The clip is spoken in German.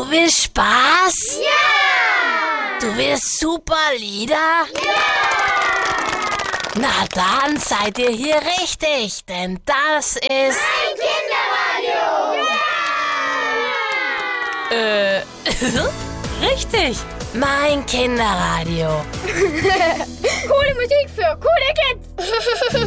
Du willst Spaß? Ja! Du willst super Lieder? Ja! Na dann seid ihr hier richtig, denn das ist... Mein Kinderradio! Richtig, mein Kinderradio. Coole Musik für coole Kids!